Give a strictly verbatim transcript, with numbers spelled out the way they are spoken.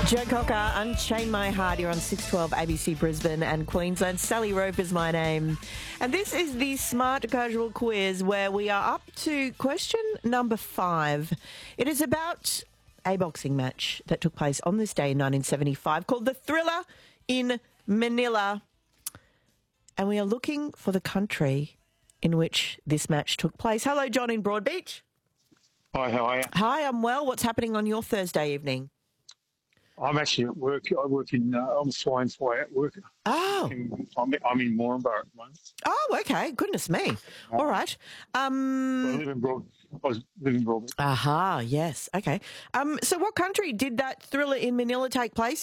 Joe Cocker, Unchain My Heart. You're on six twelve A B C Brisbane and Queensland. Sally Rope is my name. And this is the Smart Casual Quiz where we are up to question number five. It is about a boxing match that took place on this day in nineteen seventy-five called The Thriller in Manila. And we are looking for the country in which this match took place. Hello, John in Broadbeach. Hi, how are you? Hi, I'm well. What's happening on your Thursday evening? I'm actually at work. I work in, uh, I'm flying fly at work. Oh. In, I'm, I'm in Moranbah at the moment. Oh, okay. Goodness me. All right. Um, I live in Broad. I was living in Broadbeach. aha, yes. Okay. Um, so what country did that Thriller in Manila take place